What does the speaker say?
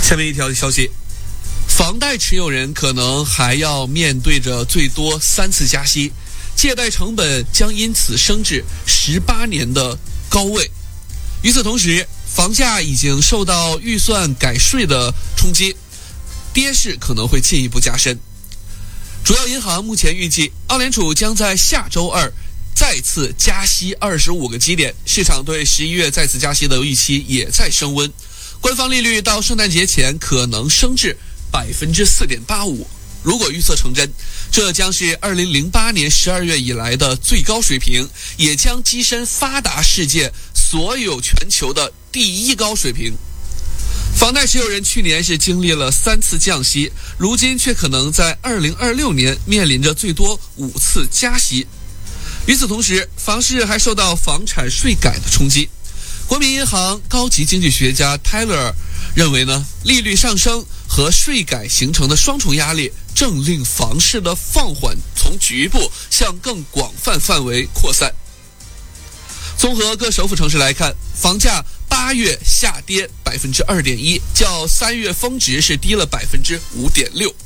下面一条消息，房贷持有人可能还要面对着最多3次加息，借贷成本将因此升至18年的高位。与此同时，房价已经受到预算改税的冲击，跌势可能会进一步加深。主要银行目前预计，澳联储将在下周二再次加息25个基点，市场对11月再次加息的预期也在升温。官方利率到圣诞节前可能升至 4.85%， 如果预测成真，这将是2008年12月以来的最高水平，也将跻身发达世界所有全球的第1高水平。房贷持有人去年是经历了3次降息，如今却可能在2026年面临着最多5次加息。与此同时，房市还受到房产税改的冲击。国民银行高级经济学家 Tyler 认为呢，利率上升和税改形成的双重压力正令房市的放缓从局部向更广泛范围扩散。综合各首府城市来看，房价8月下跌 2.1%， 较3月峰值是低了 5.6%。